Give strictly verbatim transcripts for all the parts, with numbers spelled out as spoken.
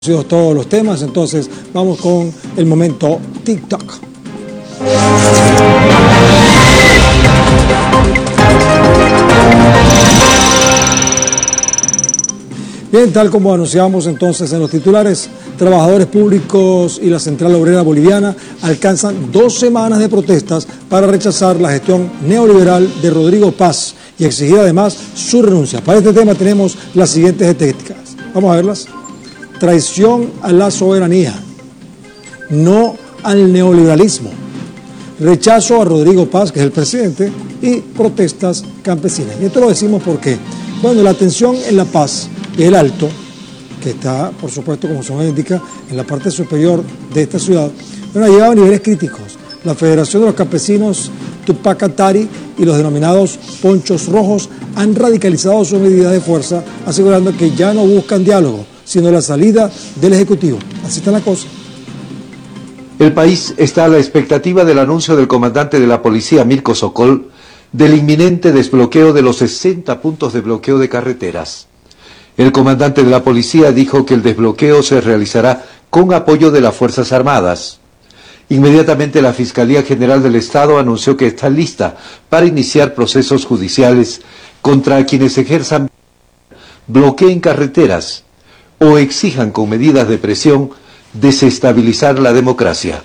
Todos los temas, entonces vamos con el momento TikTok. Bien, tal como anunciamos entonces en los titulares, trabajadores públicos y la Central Obrera Boliviana alcanzan dos semanas de protestas para rechazar la gestión neoliberal de Rodrigo Paz y exigir además su renuncia. Para este tema tenemos las siguientes estadísticas. Vamos a verlas. Traición a la soberanía, no al neoliberalismo, rechazo a Rodrigo Paz, que es el presidente, y protestas campesinas. Y esto lo decimos porque, bueno, la tensión en La Paz y el Alto, que está, por supuesto, como su nombre indica, en la parte superior de esta ciudad, bueno, ha llegado a niveles críticos. La Federación de los Campesinos Tupac Atari y los denominados Ponchos Rojos han radicalizado sus medidas de fuerza, asegurando que ya no buscan diálogo, sino la salida del Ejecutivo. Así está la cosa. El país está a la expectativa del anuncio del comandante de la policía, Mirko Sokol, del inminente desbloqueo de los sesenta puntos de bloqueo de carreteras. El comandante de la policía dijo que el desbloqueo se realizará con apoyo de las Fuerzas Armadas. Inmediatamente la Fiscalía General del Estado anunció que está lista para iniciar procesos judiciales contra quienes ejerzan, bloqueen carreteras o exijan con medidas de presión desestabilizar la democracia.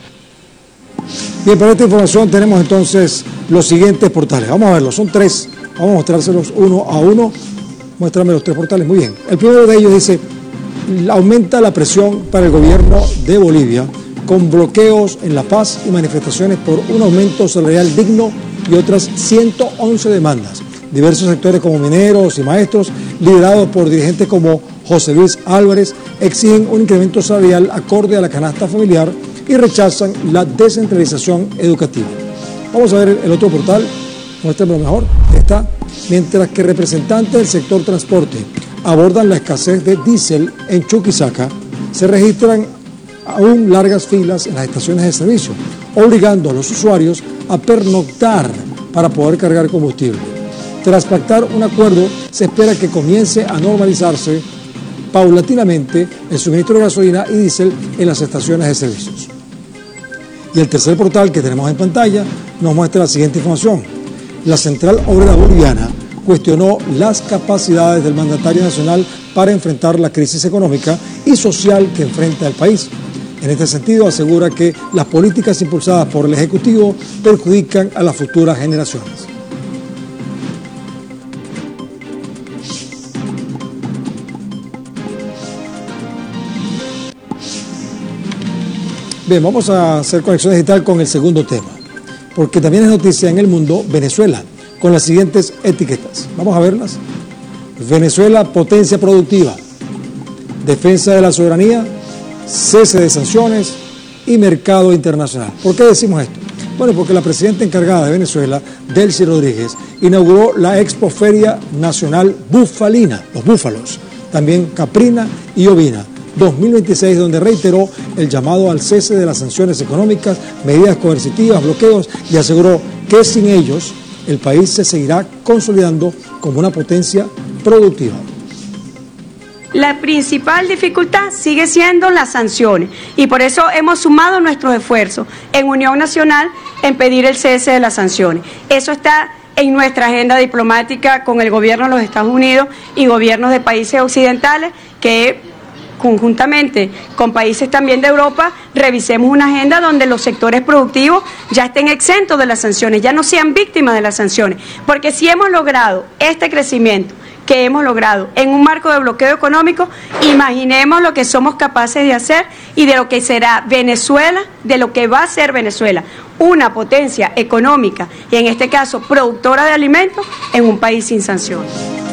Bien, para esta información tenemos entonces los siguientes portales. Vamos a verlos, son tres. Vamos a mostrárselos uno a uno. Muéstrame los tres portales, muy bien. El primero de ellos dice, aumenta la presión para el gobierno de Bolivia con bloqueos en La Paz y manifestaciones por un aumento salarial digno y otras ciento once demandas. Diversos sectores como mineros y maestros, liderados por dirigentes como José Luis Álvarez, exigen un incremento salarial acorde a la canasta familiar y rechazan la descentralización educativa. Vamos a ver el otro portal, muéstrenlo mejor, está. Mientras que representantes del sector transporte abordan la escasez de diésel en Chuquisaca, se registran aún largas filas en las estaciones de servicio, obligando a los usuarios a pernoctar para poder cargar combustible. Tras pactar un acuerdo, se espera que comience a normalizarse paulatinamente el suministro de gasolina y diésel en las estaciones de servicios. Y el tercer portal que tenemos en pantalla nos muestra la siguiente información. La Central Obrera Boliviana cuestionó las capacidades del mandatario nacional para enfrentar la crisis económica y social que enfrenta el país. En este sentido, asegura que las políticas impulsadas por el Ejecutivo perjudican a las futuras generaciones. Bien, vamos a hacer conexión digital con el segundo tema, porque también es noticia en el mundo Venezuela, con las siguientes etiquetas. Vamos a verlas. Venezuela, potencia productiva, defensa de la soberanía, cese de sanciones y mercado internacional. ¿Por qué decimos esto? Bueno, porque la presidenta encargada de Venezuela, Delcy Rodríguez, inauguró la Expoferia Nacional Bufalina, los búfalos, también caprina y ovina, dos mil veintiséis, donde reiteró el llamado al cese de las sanciones económicas, medidas coercitivas, bloqueos, y aseguró que sin ellos el país se seguirá consolidando como una potencia productiva. La principal dificultad sigue siendo las sanciones y por eso hemos sumado nuestros esfuerzos en Unión Nacional en pedir el cese de las sanciones. Eso está en nuestra agenda diplomática con el gobierno de los Estados Unidos y gobiernos de países occidentales que conjuntamente con países también de Europa, revisemos una agenda donde los sectores productivos ya estén exentos de las sanciones, ya no sean víctimas de las sanciones, porque si hemos logrado este crecimiento que hemos logrado en un marco de bloqueo económico, imaginemos lo que somos capaces de hacer y de lo que será Venezuela, de lo que va a ser Venezuela, una potencia económica y en este caso productora de alimentos en un país sin sanciones.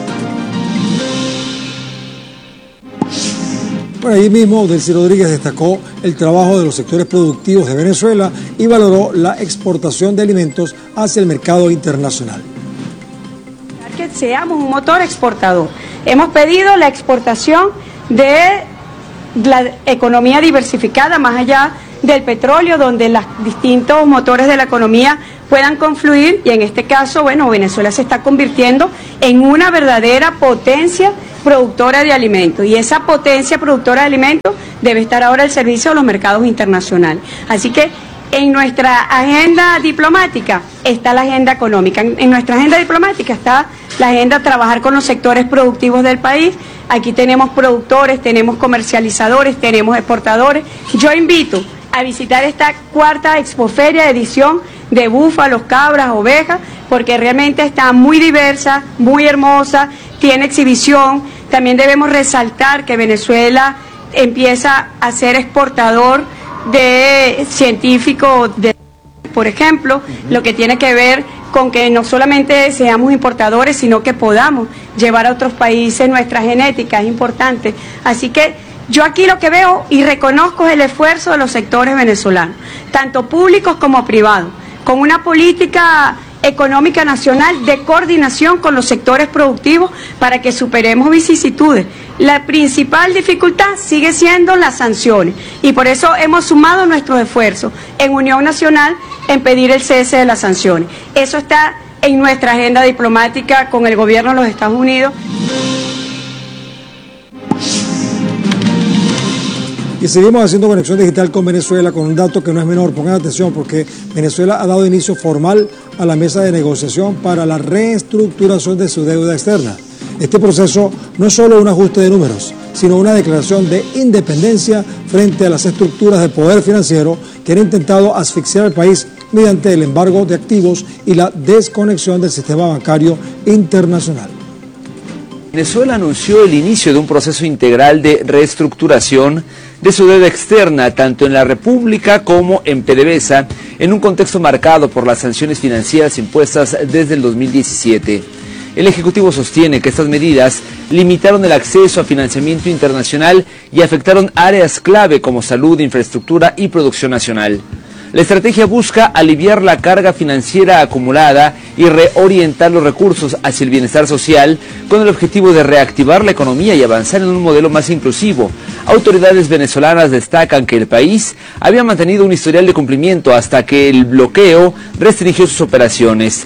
Por ahí mismo, Delcy Rodríguez destacó el trabajo de los sectores productivos de Venezuela y valoró la exportación de alimentos hacia el mercado internacional. Que seamos un motor exportador. Hemos pedido la exportación de la economía diversificada más allá del petróleo, donde los distintos motores de la economía puedan confluir y en este caso, bueno, Venezuela se está convirtiendo en una verdadera potencia productora de alimentos, y esa potencia productora de alimentos debe estar ahora al servicio de los mercados internacionales. Así que en nuestra agenda diplomática está la agenda económica, en, en nuestra agenda diplomática está la agenda trabajar con los sectores productivos del país. Aquí tenemos productores, tenemos comercializadores, tenemos exportadores. Yo invito a visitar esta cuarta expoferia edición de búfalos, cabras, ovejas, porque realmente está muy diversa, muy hermosa, tiene exhibición. También debemos resaltar que Venezuela empieza a ser exportador de científicos, de, por ejemplo, uh-huh. lo que tiene que ver con que no solamente seamos importadores, sino que podamos llevar a otros países nuestra genética, es importante. Así que yo aquí lo que veo y reconozco es el esfuerzo de los sectores venezolanos, tanto públicos como privados, con una política económica nacional de coordinación con los sectores productivos para que superemos vicisitudes. La principal dificultad sigue siendo las sanciones y por eso hemos sumado nuestros esfuerzos en Unión Nacional en pedir el cese de las sanciones. Eso está en nuestra agenda diplomática con el gobierno de los Estados Unidos. Y seguimos haciendo conexión digital con Venezuela con un dato que no es menor. Pongan atención porque Venezuela ha dado inicio formal a la mesa de negociación para la reestructuración de su deuda externa. Este proceso no es solo un ajuste de números, sino una declaración de independencia frente a las estructuras de poder financiero que han intentado asfixiar al país mediante el embargo de activos y la desconexión del sistema bancario internacional. Venezuela anunció el inicio de un proceso integral de reestructuración de su deuda externa, tanto en la República como en PDVSA, en un contexto marcado por las sanciones financieras impuestas desde el dos mil diecisiete. El Ejecutivo sostiene que estas medidas limitaron el acceso a financiamiento internacional y afectaron áreas clave como salud, infraestructura y producción nacional. La estrategia busca aliviar la carga financiera acumulada y reorientar los recursos hacia el bienestar social con el objetivo de reactivar la economía y avanzar en un modelo más inclusivo. Autoridades venezolanas destacan que el país había mantenido un historial de cumplimiento hasta que el bloqueo restringió sus operaciones.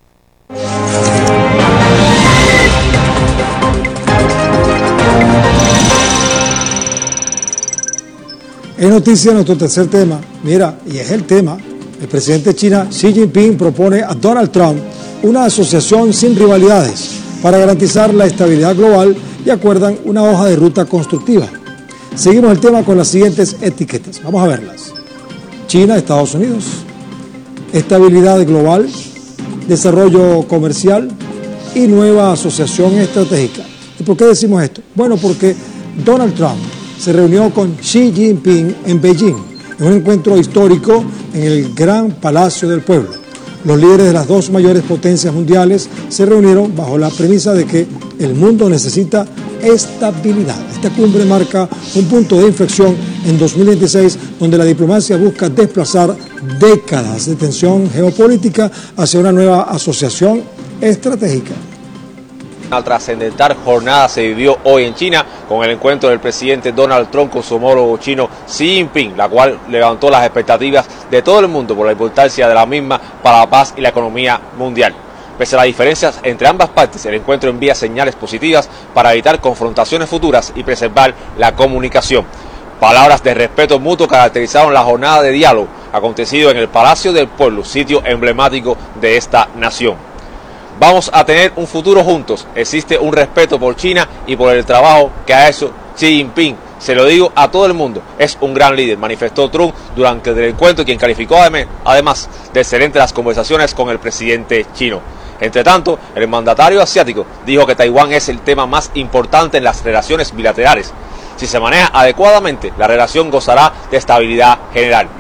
Es noticia nuestro tercer tema. Mira, y es el tema. El presidente de China, Xi Jinping, propone a Donald Trump una asociación sin rivalidades para garantizar la estabilidad global y acuerdan una hoja de ruta constructiva. Seguimos el tema con las siguientes etiquetas. Vamos a verlas. China, Estados Unidos. Estabilidad global, desarrollo comercial y nueva asociación estratégica. ¿Y por qué decimos esto? Bueno, porque Donald Trump se reunió con Xi Jinping en Beijing, en un encuentro histórico en el Gran Palacio del Pueblo. Los líderes de las dos mayores potencias mundiales se reunieron bajo la premisa de que el mundo necesita estabilidad. Esta cumbre marca un punto de inflexión en dos mil veintiséis, donde la diplomacia busca desplazar décadas de tensión geopolítica hacia una nueva asociación estratégica. Una trascendental jornada se vivió hoy en China con el encuentro del presidente Donald Trump con su homólogo chino Xi Jinping, la cual levantó las expectativas de todo el mundo por la importancia de la misma para la paz y la economía mundial. Pese a las diferencias entre ambas partes, el encuentro envía señales positivas para evitar confrontaciones futuras y preservar la comunicación. Palabras de respeto mutuo caracterizaron la jornada de diálogo acontecido en el Palacio del Pueblo, sitio emblemático de esta nación. Vamos a tener un futuro juntos. Existe un respeto por China y por el trabajo que ha hecho Xi Jinping. Se lo digo a todo el mundo, es un gran líder, manifestó Trump durante el encuentro, quien calificó además de excelentes las conversaciones con el presidente chino. Entre tanto, el mandatario asiático dijo que Taiwán es el tema más importante en las relaciones bilaterales. Si se maneja adecuadamente, la relación gozará de estabilidad general.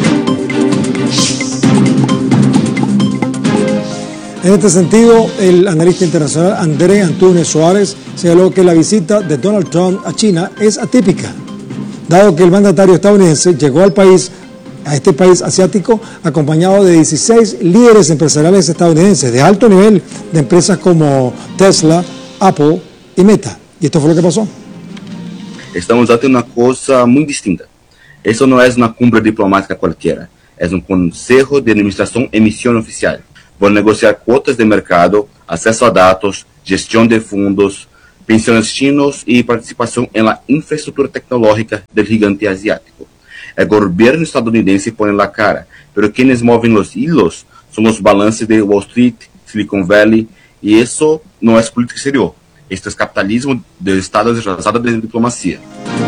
En este sentido, el analista internacional Andrés Antúnez Suárez señaló que la visita de Donald Trump a China es atípica, dado que el mandatario estadounidense llegó al país, a este país asiático, acompañado de dieciséis líderes empresariales estadounidenses de alto nivel de empresas como Tesla, Apple y Meta. Y esto fue lo que pasó. Estamos ante una cosa muy distinta. Eso no es una cumbre diplomática cualquiera, es un consejo de administración en misión oficial. Van negociar cuotas de mercado, acceso a datos, gestión de fondos, pensiones chinos y participación en la infraestructura tecnológica del gigante asiático. El gobierno estadounidense pone la cara, pero quienes mueven los hilos son los balances de Wall Street, Silicon Valley, y eso no es política exterior. Esto es capitalismo del Estado disfrazado de diplomacia.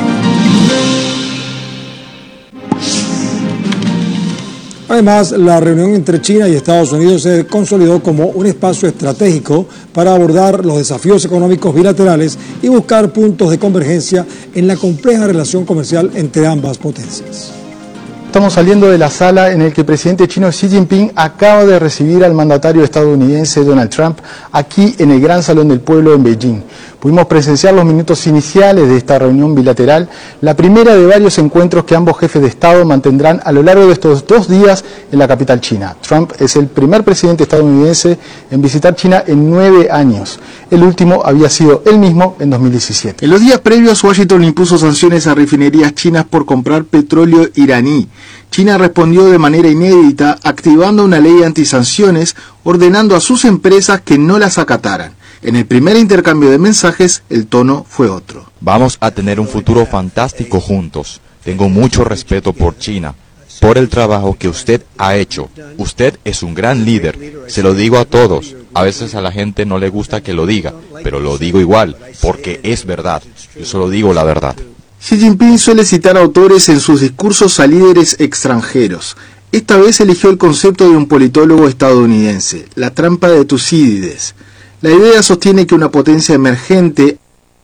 Además, la reunión entre China y Estados Unidos se consolidó como un espacio estratégico para abordar los desafíos económicos bilaterales y buscar puntos de convergencia en la compleja relación comercial entre ambas potencias. Estamos saliendo de la sala en la que el presidente chino Xi Jinping acaba de recibir al mandatario estadounidense Donald Trump aquí en el Gran Salón del Pueblo en Beijing. Pudimos presenciar los minutos iniciales de esta reunión bilateral, la primera de varios encuentros que ambos jefes de Estado mantendrán a lo largo de estos dos días en la capital china. Trump es el primer presidente estadounidense en visitar China en nueve años. El último había sido él mismo en dos mil diecisiete. En los días previos, Washington impuso sanciones a refinerías chinas por comprar petróleo iraní. China respondió de manera inédita, activando una ley antisanciones, ordenando a sus empresas que no las acataran. En el primer intercambio de mensajes, el tono fue otro. Vamos a tener un futuro fantástico juntos. Tengo mucho respeto por China, por el trabajo que usted ha hecho. Usted es un gran líder, se lo digo a todos. A veces a la gente no le gusta que lo diga, pero lo digo igual, porque es verdad. Yo solo digo la verdad. Xi Jinping suele citar autores en sus discursos a líderes extranjeros. Esta vez eligió el concepto de un politólogo estadounidense, la trampa de Tucídides. La idea sostiene que una potencia emergente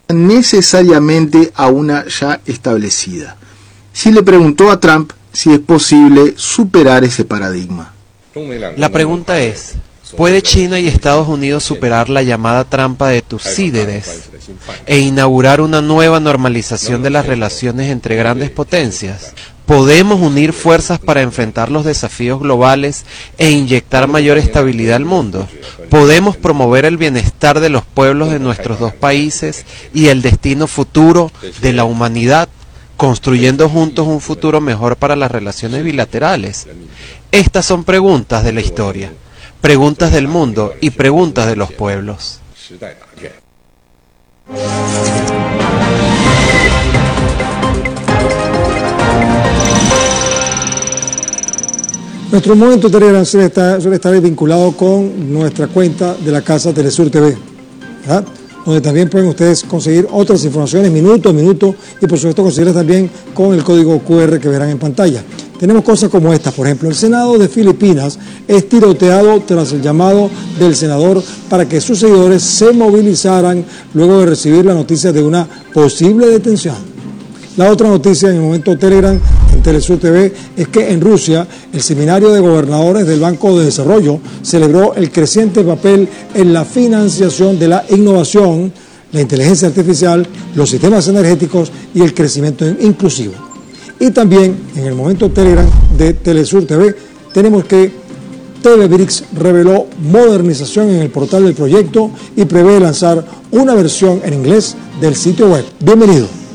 necesariamente a una ya establecida. Xi le preguntó a Trump si es posible superar ese paradigma. La pregunta es, ¿puede China y Estados Unidos superar la llamada trampa de Tucídides e inaugurar una nueva normalización de las relaciones entre grandes potencias? ¿Podemos unir fuerzas para enfrentar los desafíos globales e inyectar mayor estabilidad al mundo? ¿Podemos promover el bienestar de los pueblos de nuestros dos países y el destino futuro de la humanidad, construyendo juntos un futuro mejor para las relaciones bilaterales? Estas son preguntas de la historia, preguntas del mundo y preguntas de los pueblos. Nuestro momento de Telegram suele estar, suele estar vinculado con nuestra cuenta de la casa Telesur T V, ¿verdad? Donde también pueden ustedes conseguir otras informaciones minuto a minuto y por supuesto conseguirlas también con el código Q R que verán en pantalla. Tenemos cosas como esta, por ejemplo, el Senado de Filipinas es tiroteado tras el llamado del senador para que sus seguidores se movilizaran luego de recibir la noticia de una posible detención. La otra noticia en el momento Telegram en Telesur T V es que en Rusia el seminario de gobernadores del Banco de Desarrollo celebró el creciente papel en la financiación de la innovación, la inteligencia artificial, los sistemas energéticos y el crecimiento inclusivo. Y también en el momento Telegram de Telesur T V tenemos que T V Bricks reveló modernización en el portal del proyecto y prevé lanzar una versión en inglés del sitio web. Bienvenido.